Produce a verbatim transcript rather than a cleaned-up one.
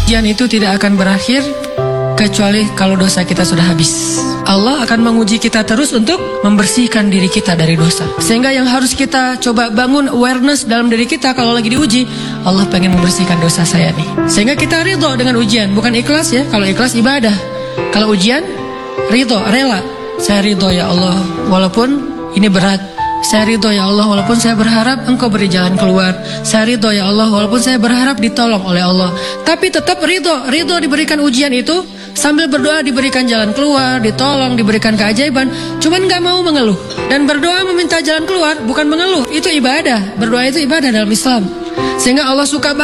Ujian itu tidak akan berakhir kecuali kalau dosa kita sudah habis. Allah akan menguji kita terus untuk membersihkan diri kita dari dosa. Sehingga yang harus kita coba bangun awareness dalam diri kita kalau lagi diuji, Allah pengen membersihkan dosa saya nih. Sehingga kita ridho dengan ujian, bukan ikhlas ya. Kalau ikhlas ibadah, kalau ujian ridho, rela. Saya ridho ya Allah, walaupun ini berat. Saya ridho ya Allah, walaupun saya berharap Engkau beri jalan keluar. Saya ridho ya Allah, walaupun saya berharap ditolong oleh Allah. Tapi tetap ridho, ridho diberikan ujian itu, sambil berdoa diberikan jalan keluar, ditolong, diberikan keajaiban. Cuman gak mau mengeluh. Dan berdoa meminta jalan keluar, bukan mengeluh. Itu ibadah, berdoa itu ibadah dalam Islam. Sehingga Allah suka banget